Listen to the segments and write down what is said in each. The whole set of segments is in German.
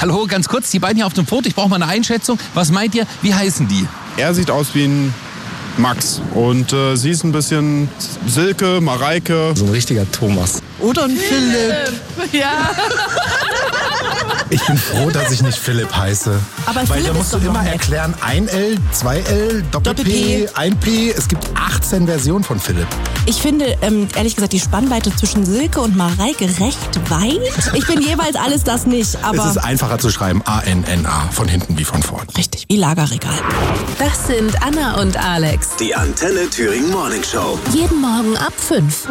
Hallo, ganz kurz, die beiden hier auf dem Foto, ich brauche mal eine Einschätzung. Was meint ihr, wie heißen die? Er sieht aus wie ein Max und sie ist ein bisschen Silke, Mareike. So ein richtiger Thomas. Oder ein Philipp. Ja. Ich bin froh, dass ich nicht Philipp heiße. Aber weil Philipp da musst ist du doch immer noch nett. erklären, 1L, 2L, Doppel-P, 1P. Es gibt 18 Versionen von Philipp. Ich finde, ehrlich gesagt, die Spannweite zwischen Silke und Mareike recht weit. Ich bin jeweils alles das nicht, aber... Es ist einfacher zu schreiben, A-N-N-A, von hinten wie von vorn. Richtig, wie Lagerregal. Das sind Anna und Alex. Die Antenne Thüringen Morning Show. Jeden Morgen ab 5.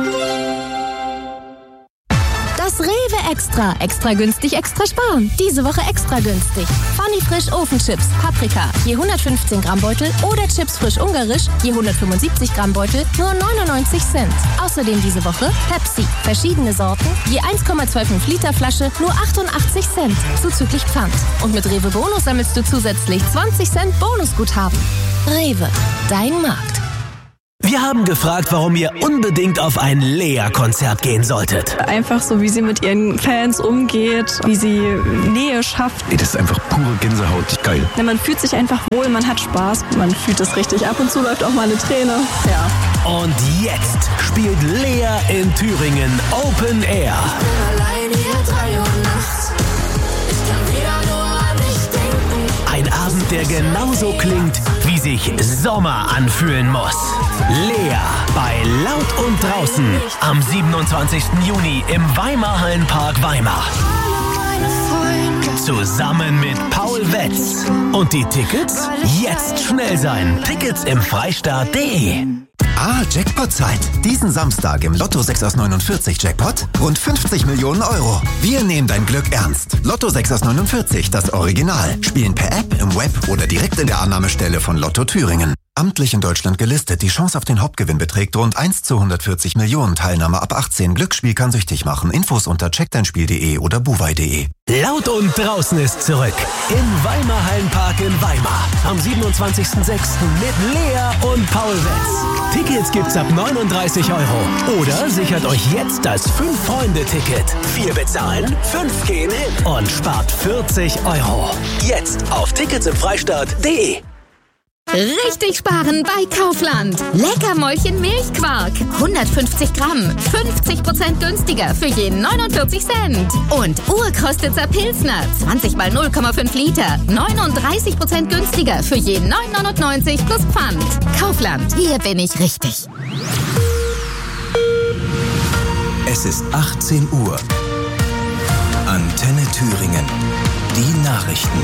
Das Rewe Extra. Extra günstig, extra sparen. Diese Woche extra günstig. Funny Frisch Ofenchips, Paprika, je 115 Gramm Beutel oder Chips frisch ungarisch, je 175 Gramm Beutel, nur 99 Cent. Außerdem diese Woche Pepsi, verschiedene Sorten, je 1,25 Liter Flasche, nur 88 Cent, zuzüglich Pfand. Und mit Rewe Bonus sammelst du zusätzlich 20 Cent Bonusguthaben. Rewe, dein Markt. Wir haben gefragt, warum ihr unbedingt auf ein Lea-Konzert gehen solltet. Einfach so, wie sie mit ihren Fans umgeht, wie sie Nähe schafft. Das ist einfach pure Gänsehaut. Geil. Ja, man fühlt sich einfach wohl, man hat Spaß, man fühlt es richtig. Ab und zu läuft auch mal eine Träne. Ja. Und jetzt spielt Lea in Thüringen Open Air. Ein Abend, der genauso klingt, wie sich Sommer anfühlen muss. Lea bei Laut und Draußen am 27. Juni im Weimar Hallenpark Weimar. Zusammen mit Paul Wetz. Und die Tickets? Jetzt schnell sein. Tickets im Freistaat.de. Jackpot-Zeit. Diesen Samstag im Lotto 6 aus 49 Jackpot rund 50 Millionen Euro. Wir nehmen dein Glück ernst. Lotto 6 aus 49, das Original. Spielen per App, im Web oder direkt in der Annahmestelle von Lotto Thüringen. Amtlich in Deutschland gelistet. Die Chance auf den Hauptgewinn beträgt rund 1 zu 140 Millionen. Teilnahme ab 18. Glücksspiel kann süchtig machen. Infos unter checkdeinspiel.de oder buwei.de. Laut und Draußen ist zurück. Im Weimar Hallenpark in Weimar. Am 27.06. mit Lea und Paul Wetz. Tickets gibt's ab 39 €. Oder sichert euch jetzt das 5-Freunde-Ticket. 4 bezahlen, 5 gehen hin. Und spart 40 €. Jetzt auf ticketsimfreistaat.de. Richtig sparen bei Kaufland. Leckermäulchen Milchquark. 150 Gramm. 50% günstiger für je 49 Cent. Und Urkostitzer Pilsner. 20 mal 0,5 Liter. 39% günstiger für je 9,99 plus Pfand. Kaufland. Hier bin ich richtig. Es ist 18 Uhr. Antenne Thüringen. Die Nachrichten.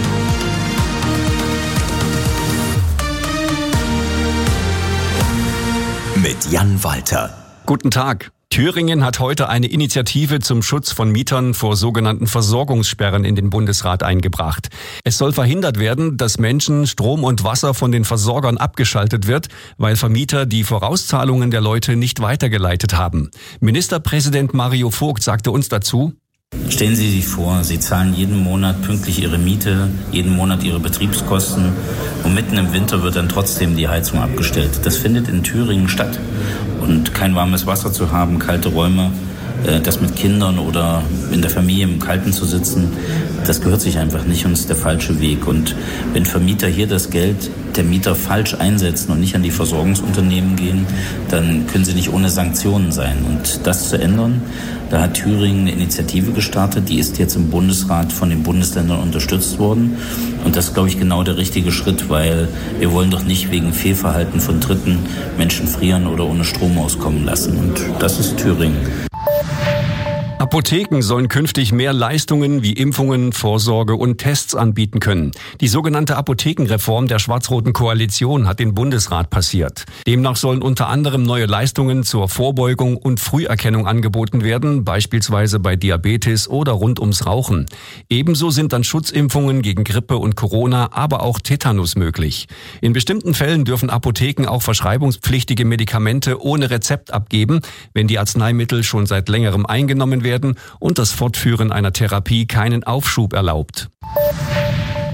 Mit Jan Walter. Guten Tag. Thüringen hat heute eine Initiative zum Schutz von Mietern vor sogenannten Versorgungssperren in den Bundesrat eingebracht. Es soll verhindert werden, dass Menschen Strom und Wasser von den Versorgern abgeschaltet wird, weil Vermieter die Vorauszahlungen der Leute nicht weitergeleitet haben. Ministerpräsident Mario Vogt sagte uns dazu: Stellen Sie sich vor, Sie zahlen jeden Monat pünktlich Ihre Miete, jeden Monat Ihre Betriebskosten und mitten im Winter wird dann trotzdem die Heizung abgestellt. Das findet in Thüringen statt. Und kein warmes Wasser zu haben, kalte Räume, das mit Kindern oder in der Familie im Kalten zu sitzen, das gehört sich einfach nicht und ist der falsche Weg. Und wenn Vermieter hier das Geld der Mieter falsch einsetzen und nicht an die Versorgungsunternehmen gehen, dann können sie nicht ohne Sanktionen sein. Und das zu ändern, da hat Thüringen eine Initiative gestartet, die ist jetzt im Bundesrat von den Bundesländern unterstützt worden. Und das ist, glaube ich, genau der richtige Schritt, weil wir wollen doch nicht wegen Fehlverhalten von Dritten Menschen frieren oder ohne Strom auskommen lassen. Und das ist Thüringen. Apotheken sollen künftig mehr Leistungen wie Impfungen, Vorsorge und Tests anbieten können. Die sogenannte Apothekenreform der schwarz-roten Koalition hat den Bundesrat passiert. Demnach sollen unter anderem neue Leistungen zur Vorbeugung und Früherkennung angeboten werden, beispielsweise bei Diabetes oder rund ums Rauchen. Ebenso sind dann Schutzimpfungen gegen Grippe und Corona, aber auch Tetanus möglich. In bestimmten Fällen dürfen Apotheken auch verschreibungspflichtige Medikamente ohne Rezept abgeben, wenn die Arzneimittel schon seit längerem eingenommen werden und das Fortführen einer Therapie keinen Aufschub erlaubt.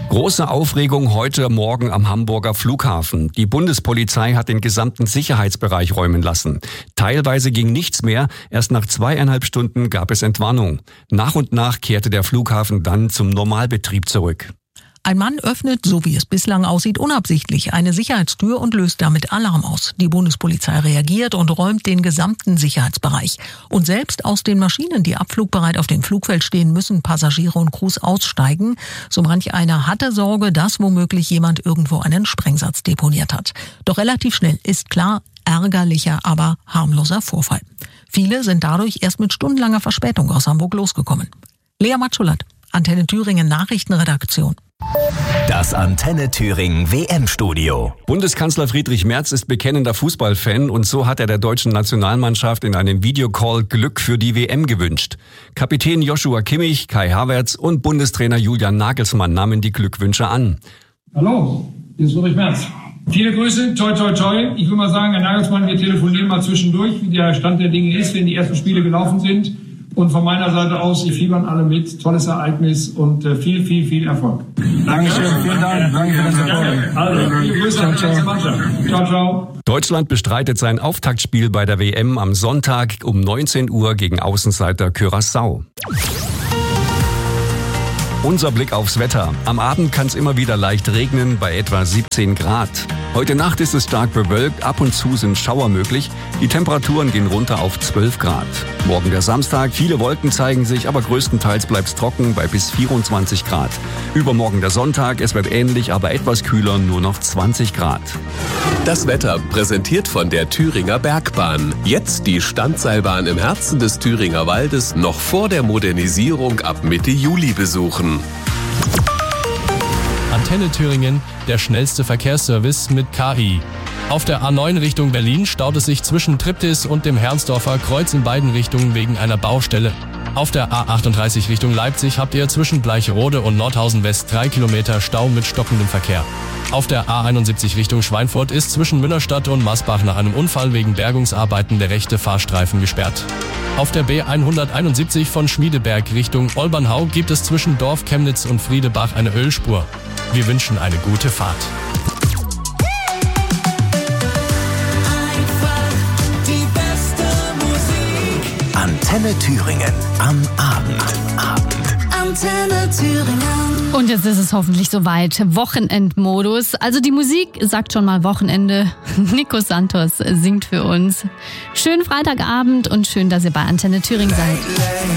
Große Aufregung heute Morgen am Hamburger Flughafen. Die Bundespolizei hat den gesamten Sicherheitsbereich räumen lassen. Teilweise ging nichts mehr. Erst nach 2,5 Stunden gab es Entwarnung. Nach und nach kehrte der Flughafen dann zum Normalbetrieb zurück. Ein Mann öffnet, so wie es bislang aussieht, unabsichtlich eine Sicherheitstür und löst damit Alarm aus. Die Bundespolizei reagiert und räumt den gesamten Sicherheitsbereich. Und selbst aus den Maschinen, die abflugbereit auf dem Flugfeld stehen, müssen Passagiere und Crews aussteigen. So manch einer hatte Sorge, dass womöglich jemand irgendwo einen Sprengsatz deponiert hat. Doch relativ schnell ist klar, ärgerlicher, aber harmloser Vorfall. Viele sind dadurch erst mit stundenlanger Verspätung aus Hamburg losgekommen. Lea Matschulat, Antenne Thüringen Nachrichtenredaktion. Das Antenne Thüringen WM-Studio. Bundeskanzler Friedrich Merz ist bekennender Fußballfan und so hat er der deutschen Nationalmannschaft in einem Videocall Glück für die WM gewünscht. Kapitän Joshua Kimmich, Kai Havertz und Bundestrainer Julian Nagelsmann nahmen die Glückwünsche an. Hallo, hier ist Friedrich Merz. Viele Grüße, toi toi toi. Ich will mal sagen, Herr Nagelsmann, wir telefonieren mal zwischendurch, wie der Stand der Dinge ist, wenn die ersten Spiele gelaufen sind. Und von meiner Seite aus, wir fiebern alle mit. Tolles Ereignis und viel, viel, viel Erfolg. Dankeschön, vielen Dank. Danke für das Erfolg. Also, viele Grüße an die ganze Mannschaft. Ciao, ciao. Deutschland bestreitet sein Auftaktspiel bei der WM am Sonntag um 19 Uhr gegen Außenseiter Curaçao. Unser Blick aufs Wetter. Am Abend kann es immer wieder leicht regnen bei etwa 17 Grad. Heute Nacht ist es stark bewölkt, ab und zu sind Schauer möglich. Die Temperaturen gehen runter auf 12 Grad. Morgen der Samstag, viele Wolken zeigen sich, aber größtenteils bleibt es trocken bei bis 24 Grad. Übermorgen der Sonntag, es wird ähnlich, aber etwas kühler, nur noch 20 Grad. Das Wetter präsentiert von der Thüringer Bergbahn. Jetzt die Standseilbahn im Herzen des Thüringer Waldes noch vor der Modernisierung ab Mitte Juli besuchen. Antenne Thüringen, der schnellste Verkehrsservice mit KI. Auf der A9 Richtung Berlin staut es sich zwischen Triptis und dem Herrnsdorfer Kreuz in beiden Richtungen wegen einer Baustelle. Auf der A38 Richtung Leipzig habt ihr zwischen Bleicherode und Nordhausen West 3 Kilometer Stau mit stockendem Verkehr. Auf der A71 Richtung Schweinfurt ist zwischen Münnerstadt und Masbach nach einem Unfall wegen Bergungsarbeiten der rechte Fahrstreifen gesperrt. Auf der B171 von Schmiedeberg Richtung Olbernhau gibt es zwischen Dorf Chemnitz und Friedebach eine Ölspur. Wir wünschen eine gute Fahrt. Antenne Thüringen am Abend. Antenne Thüringen. Und jetzt ist es hoffentlich soweit. Wochenendmodus. Also die Musik sagt schon mal Wochenende. Nico Santos singt für uns. Schönen Freitagabend und schön, dass ihr bei Antenne Thüringen seid.